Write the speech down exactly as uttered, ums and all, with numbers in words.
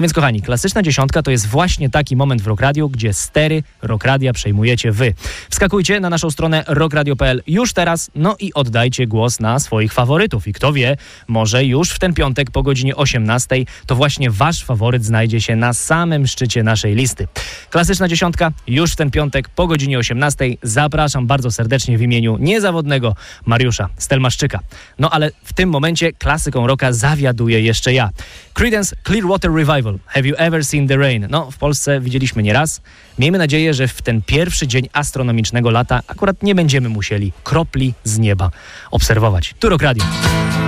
Więc kochani, klasyczna dziesiątka to jest właśnie taki moment w Rock Radio, gdzie stery Rock Radia przejmujecie wy. Wskakujcie na naszą stronę rock radio kropka p l już teraz, no i oddajcie głos na swoich faworytów. I kto wie, może już w ten piątek po godzinie osiemnastej to właśnie wasz faworyt znajdzie się na samym szczycie naszej listy. Klasyczna dziesiątka już w ten piątek po godzinie osiemnastej. Zapraszam bardzo serdecznie w imieniu niezawodnego Mariusza Stelmaszczyka. No ale w tym momencie klasyką rocka zawiaduję jeszcze ja. Creedence Clearwater Revival. Have you ever seen the rain? No, w Polsce widzieliśmy nieraz. Miejmy nadzieję, że w ten pierwszy dzień astronomicznego lata akurat nie będziemy musieli kropli z nieba obserwować. Tu Rock Radio.